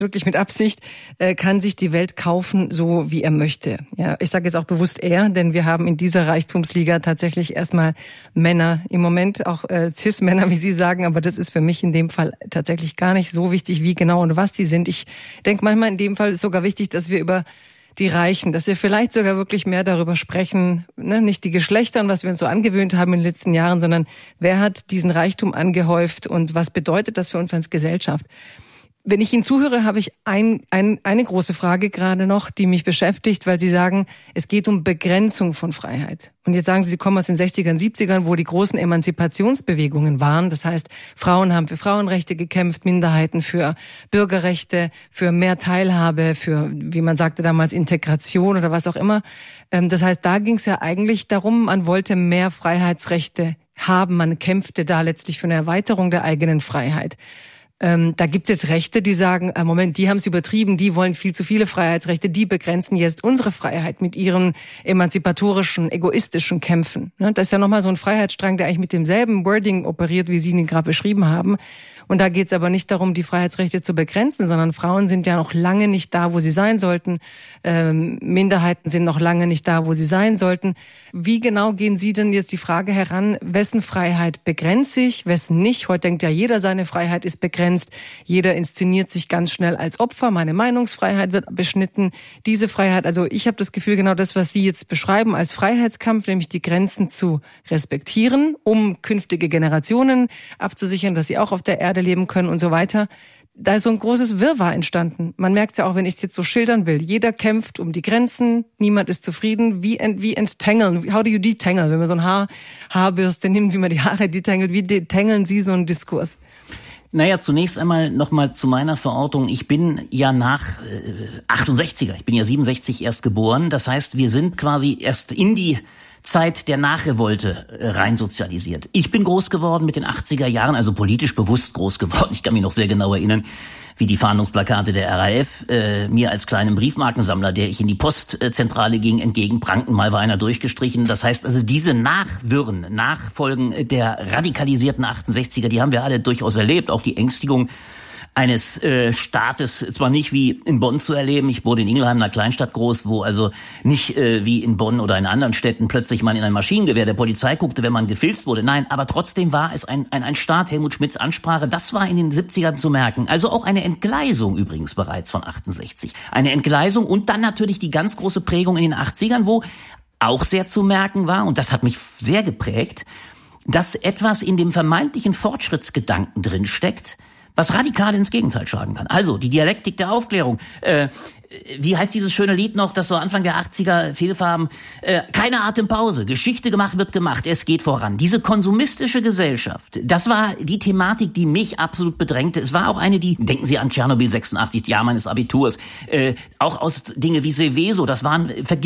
wirklich mit Absicht, kann sich die Welt kaufen, so wie er möchte. Ja, ich sage jetzt auch bewusst er, denn wir haben in dieser Reichtumsliga tatsächlich erstmal Männer im Moment, auch Cis-Männer, wie Sie sagen, aber das ist für mich in dem Fall tatsächlich gar nicht so wichtig, wie genau und was die sind. Ich denke manchmal in dem Fall ist sogar wichtig, dass wir über die Reichen, dass wir vielleicht sogar wirklich mehr darüber sprechen, ne? Nicht die Geschlechter und was wir uns so angewöhnt haben in den letzten Jahren, sondern wer hat diesen Reichtum angehäuft und was bedeutet das für uns als Gesellschaft? Wenn ich Ihnen zuhöre, habe ich eine große Frage gerade noch, die mich beschäftigt, weil Sie sagen, es geht um Begrenzung von Freiheit. Und jetzt sagen Sie, Sie kommen aus den 60ern, 70ern, wo die großen Emanzipationsbewegungen waren. Das heißt, Frauen haben für Frauenrechte gekämpft, Minderheiten für Bürgerrechte, für mehr Teilhabe, für, wie man sagte damals, Integration oder was auch immer. Das heißt, da ging es ja eigentlich darum, man wollte mehr Freiheitsrechte haben. Man kämpfte da letztlich für eine Erweiterung der eigenen Freiheit. Da gibt's jetzt Rechte, die sagen, Moment, die haben es übertrieben, die wollen viel zu viele Freiheitsrechte, die begrenzen jetzt unsere Freiheit mit ihren emanzipatorischen, egoistischen Kämpfen. Das ist ja nochmal so ein Freiheitsstrang, der eigentlich mit demselben Wording operiert, wie Sie ihn gerade beschrieben haben. Und da geht's aber nicht darum, die Freiheitsrechte zu begrenzen, sondern Frauen sind ja noch lange nicht da, wo sie sein sollten. Minderheiten sind noch lange nicht da, wo sie sein sollten. Wie genau gehen Sie denn jetzt die Frage heran, wessen Freiheit begrenzt sich, wessen nicht? Heute denkt ja jeder, seine Freiheit ist begrenzt. Jeder inszeniert sich ganz schnell als Opfer. Meine Meinungsfreiheit wird beschnitten. Diese Freiheit, also ich habe das Gefühl, genau das, was Sie jetzt beschreiben als Freiheitskampf, nämlich die Grenzen zu respektieren, um künftige Generationen abzusichern, dass sie auch auf der Erde leben können und so weiter. Da ist so ein großes Wirrwarr entstanden. Man merkt ja auch, wenn ich es jetzt so schildern will. Jeder kämpft um die Grenzen, niemand ist zufrieden. Wie enttangeln? How do you detangle? Wenn man so ein Haarbürste nimmt, wie man die Haare detangelt, wie detangeln Sie so einen Diskurs? Naja, zunächst einmal nochmal zu meiner Verortung. Ich bin ja nach 68er, ich bin ja 67 erst geboren. Das heißt, wir sind quasi erst in die Zeit der Nachrevolte rein sozialisiert. Ich bin groß geworden mit den 80er Jahren, also politisch bewusst groß geworden. Ich kann mich noch sehr genau erinnern, wie die Fahndungsplakate der RAF mir als kleinen Briefmarkensammler, der ich in die Postzentrale ging, entgegenprangten. Mal war einer durchgestrichen. Das heißt also, diese Nachfolgen der radikalisierten 68er, die haben wir alle durchaus erlebt. Auch die Ängstigung eines Staates, zwar nicht wie in Bonn zu erleben, ich wurde in Ingelheim, einer Kleinstadt, groß, wo also nicht wie in Bonn oder in anderen Städten plötzlich man in ein Maschinengewehr der Polizei guckte, wenn man gefilzt wurde. Nein, aber trotzdem war es ein Staat, Helmut Schmidts Ansprache, das war in den 70ern zu merken. Also auch eine Entgleisung übrigens bereits von 68. Eine Entgleisung und dann natürlich die ganz große Prägung in den 80ern, wo auch sehr zu merken war, und das hat mich sehr geprägt, dass etwas in dem vermeintlichen Fortschrittsgedanken drinsteckt, was radikal ins Gegenteil schlagen kann. Also die Dialektik der Aufklärung. Wie heißt dieses schöne Lied noch, das so Anfang der 80er Fehlfarben? Keine Atempause, Geschichte gemacht wird gemacht, es geht voran. Diese konsumistische Gesellschaft, das war die Thematik, die mich absolut bedrängte. Es war auch eine, die, denken Sie an Tschernobyl 86, Jahr meines Abiturs, auch aus Dinge wie Seveso, das waren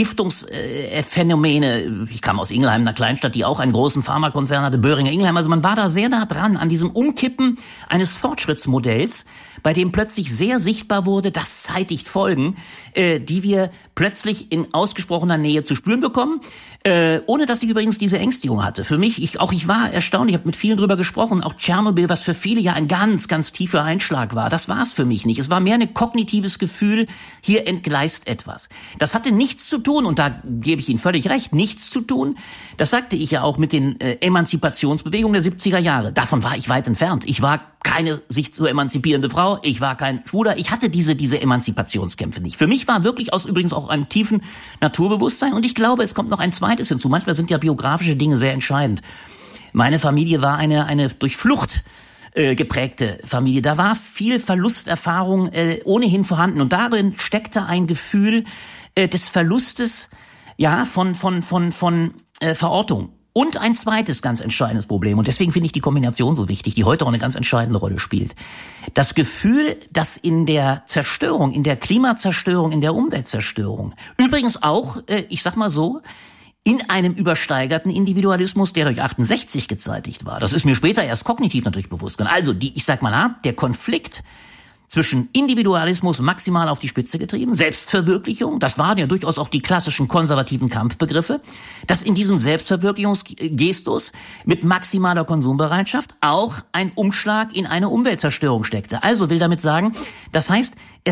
Vergiftungsphänomene. Ich kam aus Ingelheim, einer Kleinstadt, die auch einen großen Pharmakonzern hatte, Böhringer Ingelheim. Also man war da sehr nah dran an diesem Umkippen eines Fortschrittsmodells, bei dem plötzlich sehr sichtbar wurde, das zeitigt Folgen, die wir plötzlich in ausgesprochener Nähe zu spüren bekommen, ohne dass ich übrigens diese Ängstigung hatte. Für mich, ich war erstaunt, ich habe mit vielen drüber gesprochen, auch Tschernobyl, was für viele ja ein ganz, ganz tiefer Einschlag war, das war es für mich nicht. Es war mehr ein kognitives Gefühl, hier entgleist etwas. Das hatte nichts zu tun, und da gebe ich Ihnen völlig recht, nichts zu tun, das sagte ich ja auch mit den Emanzipationsbewegungen der 70er Jahre. Davon war ich weit entfernt. Ich war keine sich zu emanzipierende Frau, ich war kein Schwuler, ich hatte diese Emanzipationskämpfe nicht. Für mich war wirklich aus übrigens auch einem tiefen Naturbewusstsein, und ich glaube, es kommt noch ein zweites hinzu. Manchmal sind ja biografische Dinge sehr entscheidend. Meine Familie war eine durch Flucht geprägte Familie. Da war viel Verlusterfahrung ohnehin vorhanden, und darin steckte ein Gefühl des Verlustes, ja, von Verortung. Und ein zweites ganz entscheidendes Problem, und deswegen finde ich die Kombination so wichtig, die heute auch eine ganz entscheidende Rolle spielt. Das Gefühl, dass in der Zerstörung, in der Klimazerstörung, in der Umweltzerstörung, übrigens auch, ich sag mal so, in einem übersteigerten Individualismus, der durch 68 gezeitigt war. Das ist mir später erst kognitiv natürlich bewusst geworden. Also der Konflikt zwischen Individualismus maximal auf die Spitze getrieben, Selbstverwirklichung, das waren ja durchaus auch die klassischen konservativen Kampfbegriffe, dass in diesem Selbstverwirklichungsgestus mit maximaler Konsumbereitschaft auch ein Umschlag in eine Umweltzerstörung steckte. Also will damit sagen, das heißt,